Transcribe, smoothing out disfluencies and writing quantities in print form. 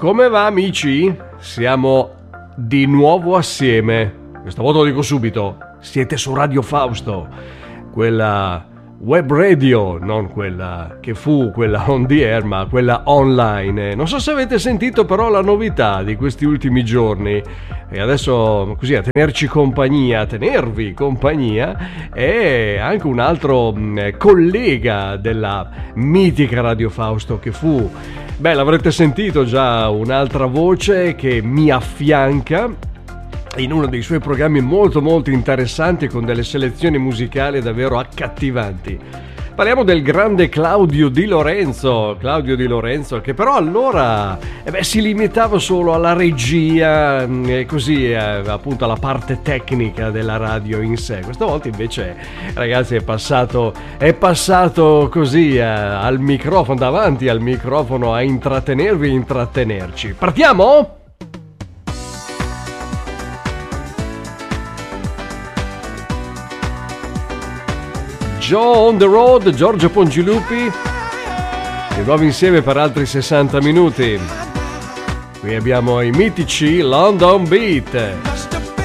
Come va, amici? Siamo di nuovo assieme. Questa volta lo dico subito, siete su Radio Fausto, quella web radio, non quella che fu quella on the air, ma quella online. Non so se avete sentito però la novità di questi ultimi giorni, e adesso così a tenervi compagnia è anche un altro collega della mitica Radio Fausto che fu, l'avrete sentito già, un'altra voce che mi affianca in uno dei suoi programmi molto molto interessanti, con delle selezioni musicali davvero accattivanti. Parliamo del grande Claudio Di Lorenzo, che però allora si limitava solo alla regia e così appunto alla parte tecnica della radio in sé. Questa volta invece, ragazzi, è passato così al microfono, davanti al microfono, a intrattenervi e intrattenerci. Partiamo? Joe on the road, Giorgio Pongilupi, di nuovo insieme per altri 60 minuti. Qui abbiamo i mitici London Beat.